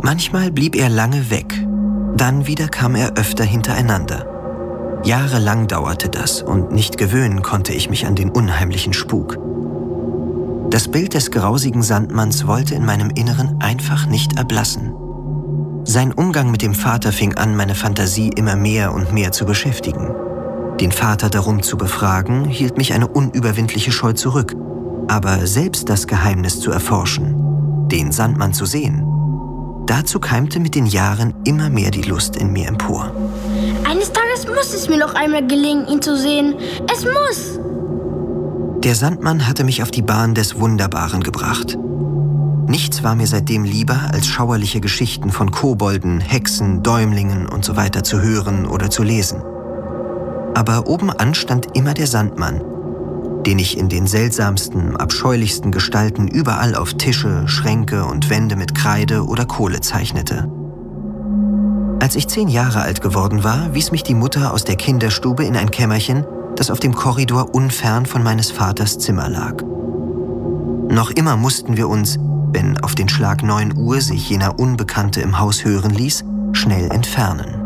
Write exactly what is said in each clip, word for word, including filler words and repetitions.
Manchmal blieb er lange weg, dann wieder kam er öfter hintereinander. Jahrelang dauerte das und nicht gewöhnen konnte ich mich an den unheimlichen Spuk. Das Bild des grausigen Sandmanns wollte in meinem Inneren einfach nicht erblassen. Sein Umgang mit dem Vater fing an, meine Fantasie immer mehr und mehr zu beschäftigen. Den Vater darum zu befragen, hielt mich eine unüberwindliche Scheu zurück. Aber selbst das Geheimnis zu erforschen, den Sandmann zu sehen, dazu keimte mit den Jahren immer mehr die Lust in mir empor. Eines Tages muss es mir noch einmal gelingen, ihn zu sehen. Es muss! Der Sandmann hatte mich auf die Bahn des Wunderbaren gebracht. Nichts war mir seitdem lieber, als schauerliche Geschichten von Kobolden, Hexen, Däumlingen und so weiter zu hören oder zu lesen. Aber obenan stand immer der Sandmann, den ich in den seltsamsten, abscheulichsten Gestalten überall auf Tische, Schränke und Wände mit Kreide oder Kohle zeichnete. Als ich zehn Jahre alt geworden war, wies mich die Mutter aus der Kinderstube in ein Kämmerchen, das auf dem Korridor unfern von meines Vaters Zimmer lag. Noch immer mussten wir uns, wenn auf den Schlag neun Uhr sich jener Unbekannte im Haus hören ließ, schnell entfernen.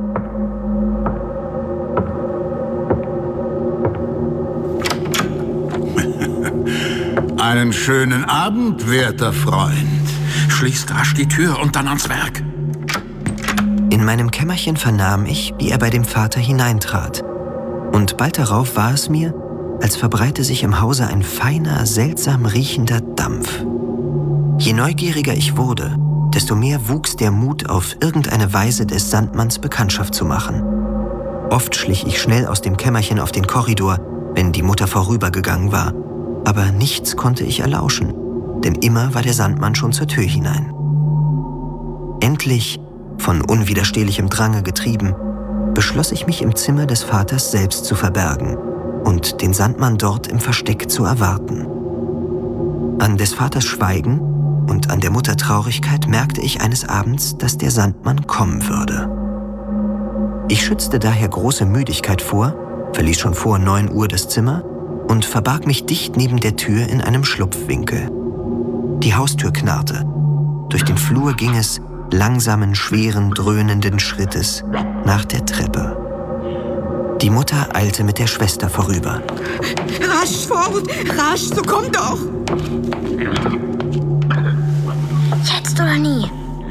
Einen schönen Abend, werter Freund. Schließt rasch die Tür und dann ans Werk. In meinem Kämmerchen vernahm ich, wie er bei dem Vater hineintrat. Und bald darauf war es mir, als verbreite sich im Hause ein feiner, seltsam riechender Dampf. Je neugieriger ich wurde, desto mehr wuchs der Mut, auf irgendeine Weise des Sandmanns Bekanntschaft zu machen. Oft schlich ich schnell aus dem Kämmerchen auf den Korridor, wenn die Mutter vorübergegangen war. Aber nichts konnte ich erlauschen, denn immer war der Sandmann schon zur Tür hinein. Endlich, von unwiderstehlichem Drange getrieben, beschloss ich mich im Zimmer des Vaters selbst zu verbergen und den Sandmann dort im Versteck zu erwarten. An des Vaters Schweigen und an der Mutter Traurigkeit merkte ich eines Abends, dass der Sandmann kommen würde. Ich schützte daher große Müdigkeit vor, verließ schon vor neun Uhr das Zimmer und verbarg mich dicht neben der Tür in einem Schlupfwinkel. Die Haustür knarrte. Durch den Flur ging es, langsamen, schweren, dröhnenden Schrittes, nach der Treppe. Die Mutter eilte mit der Schwester vorüber. Rasch fort, rasch, so komm doch! Jetzt oder nie?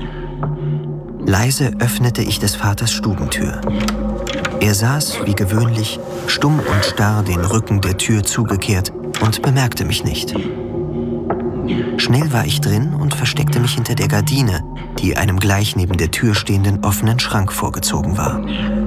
Leise öffnete ich des Vaters Stubentür. Er saß, wie gewöhnlich, stumm und starr den Rücken der Tür zugekehrt und bemerkte mich nicht. Schnell war ich drin und versteckte mich hinter der Gardine, die einem gleich neben der Tür stehenden offenen Schrank vorgezogen war.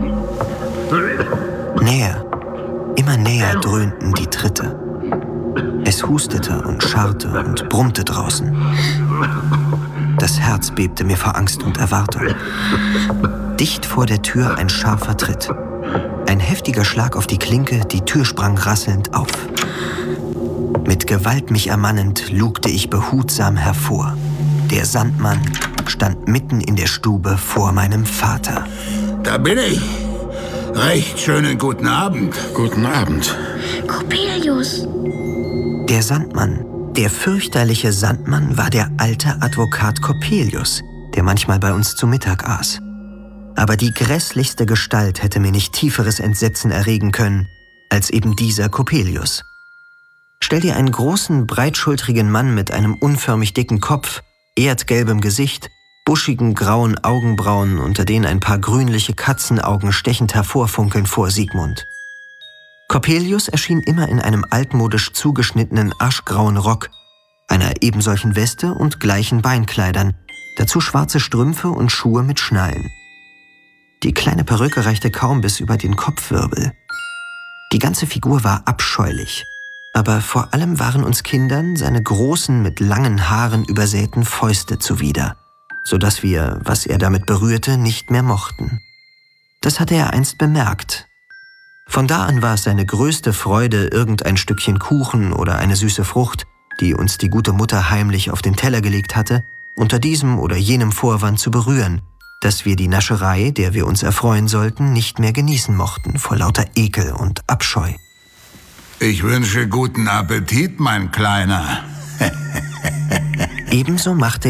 Näher, immer näher dröhnten die Tritte. Es hustete und scharrte und brummte draußen. Das Herz bebte mir vor Angst und Erwartung. Dicht vor der Tür ein scharfer Tritt. Ein heftiger Schlag auf die Klinke, die Tür sprang rasselnd auf. Mit Gewalt mich ermannend, lugte ich behutsam hervor. Der Sandmann stand mitten in der Stube vor meinem Vater. Da bin ich. Recht schönen guten Abend. Guten Abend. Coppelius. Der Sandmann, der fürchterliche Sandmann, war der alte Advokat Coppelius, der manchmal bei uns zu Mittag aß. Aber die grässlichste Gestalt hätte mir nicht tieferes Entsetzen erregen können, als eben dieser Coppelius. Stell dir einen großen, breitschultrigen Mann mit einem unförmig dicken Kopf, erdgelbem Gesicht, buschigen grauen Augenbrauen, unter denen ein paar grünliche Katzenaugen stechend hervorfunkeln, vor Sigmund. Coppelius erschien immer in einem altmodisch zugeschnittenen aschgrauen Rock, einer ebensolchen Weste und gleichen Beinkleidern, dazu schwarze Strümpfe und Schuhe mit Schnallen. Die kleine Perücke reichte kaum bis über den Kopfwirbel. Die ganze Figur war abscheulich, aber vor allem waren uns Kindern seine großen, mit langen Haaren übersäten Fäuste zuwider, so dass wir, was er damit berührte, nicht mehr mochten. Das hatte er einst bemerkt. Von da an war es seine größte Freude, irgendein Stückchen Kuchen oder eine süße Frucht, die uns die gute Mutter heimlich auf den Teller gelegt hatte, unter diesem oder jenem Vorwand zu berühren, dass wir die Nascherei, der wir uns erfreuen sollten, nicht mehr genießen mochten, vor lauter Ekel und Abscheu. Ich wünsche guten Appetit, mein Kleiner. Ebenso machte